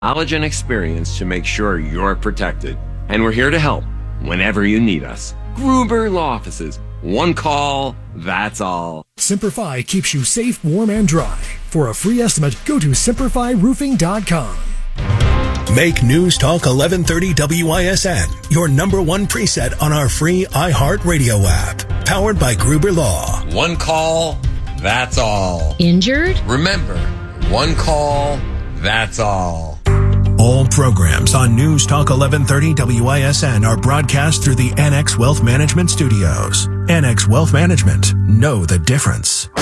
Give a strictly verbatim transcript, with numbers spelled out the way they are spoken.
knowledge and experience to make sure you're protected. And we're here to help whenever you need us. Gruber Law Offices. One call, that's all. Simplify keeps you safe, warm, and dry. For a free estimate, go to simplify roofing dot com. Make News Talk eleven thirty W I S N your number one preset on our free iHeartRadio app. Powered by Gruber Law. One call, that's all. Injured? Remember, one call, that's all. All programs on News Talk eleven thirty W I S N are broadcast through the Annex Wealth Management Studios. Annex Wealth Management. Know the difference.